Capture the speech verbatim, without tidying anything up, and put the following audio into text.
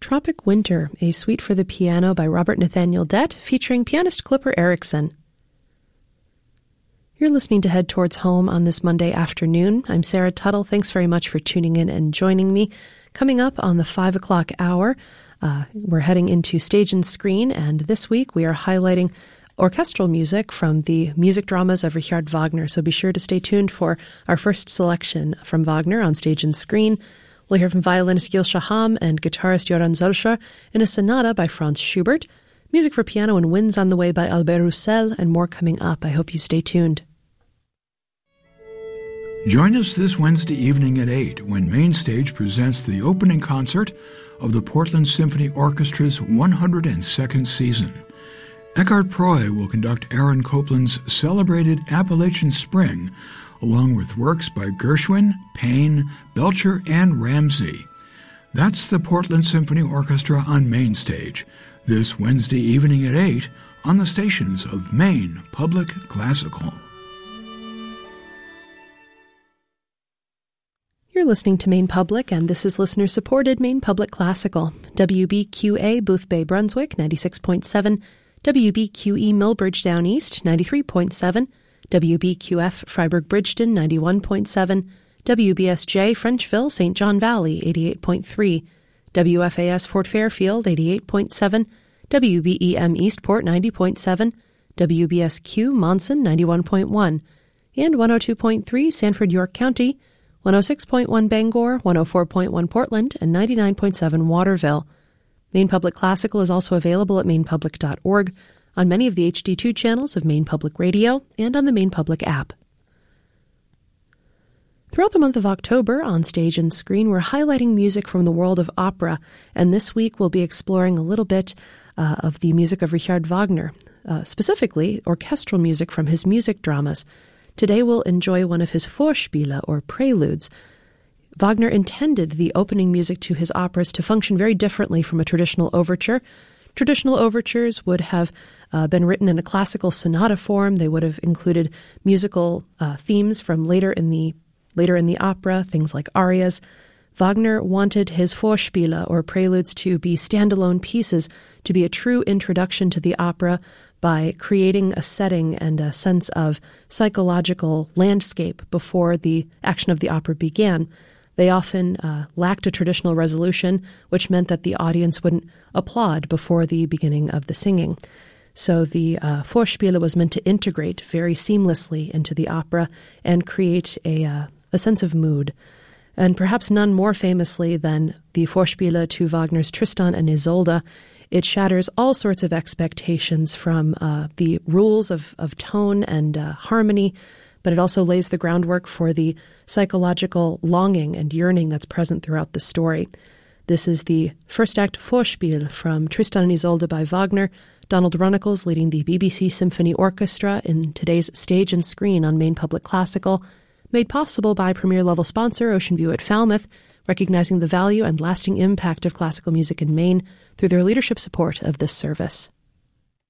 Tropic Winter, a suite for the piano by Robert Nathaniel Dett, featuring pianist Clipper Erickson. You're listening to Head Towards Home on this Monday afternoon. I'm Sarah Tuttle. Thanks very much for tuning in and joining me. Coming up on the five o'clock hour, uh, we're heading into Stage and Screen, and this week we are highlighting orchestral music from the music dramas of Richard Wagner. So be sure to stay tuned for our first selection from Wagner on Stage and Screen. We'll hear from violinist Gil Shaham and guitarist Joran Zölscher in a sonata by Franz Schubert, music for piano and winds on the way by Albert Roussel, and more coming up. I hope you stay tuned. Join us this Wednesday evening at eight when Mainstage presents the opening concert of the Portland Symphony Orchestra's one hundred second season. Eckhart Proy will conduct Aaron Copland's celebrated Appalachian Spring, along with works by Gershwin, Payne, Belcher, and Ramsey. That's the Portland Symphony Orchestra on Mainstage, this Wednesday evening at eight on the stations of Maine Public Classical. You're listening to Maine Public, and this is listener-supported Maine Public Classical. W B Q A Boothbay, Brunswick, ninety-six point seven, W B Q E Millbridge Down East, ninety-three point seven, W B Q F Freiburg-Bridgeton, ninety-one point seven, W B S J Frenchville, Saint John Valley, eighty-eight point three, W F A S Fort Fairfield, eighty-eight point seven, W B E M Eastport, ninety point seven, W B S Q Monson, ninety-one point one, and one oh two point three Sanford York County, one oh six point one Bangor, one oh four point one Portland, and ninety-nine point seven Waterville. Maine Public Classical is also available at maine public dot org, on many of the H D two channels of Maine Public Radio, and on the Maine Public app. Throughout the month of October, on Stage and Screen, we're highlighting music from the world of opera, and this week we'll be exploring a little bit uh, of the music of Richard Wagner, uh, specifically orchestral music from his music dramas. Today we'll enjoy one of his Vorspiele, or preludes. Wagner intended the opening music to his operas to function very differently from a traditional overture. Traditional overtures would have uh, been written in a classical sonata form. They would have included musical uh, themes from later in the later in the opera, things like arias. Wagner wanted his Vorspiele, or preludes, to be standalone pieces, to be a true introduction to the opera by creating a setting and a sense of psychological landscape before the action of the opera began. They often uh, lacked a traditional resolution, which meant that the audience wouldn't applaud before the beginning of the singing. So the uh, Vorspiele was meant to integrate very seamlessly into the opera and create a, uh, a sense of mood. And perhaps none more famously than the Vorspiele to Wagner's Tristan and Isolde. It shatters all sorts of expectations from uh, the rules of, of tone and uh, harmony, but it also lays the groundwork for the psychological longing and yearning that's present throughout the story. This is the first act Vorspiel from Tristan and Isolde by Wagner. Donald Runnicles leading the B B C Symphony Orchestra in today's Stage and Screen on Maine Public Classical, made possible by premier-level sponsor Ocean View at Falmouth, recognizing the value and lasting impact of classical music in Maine through their leadership support of this service.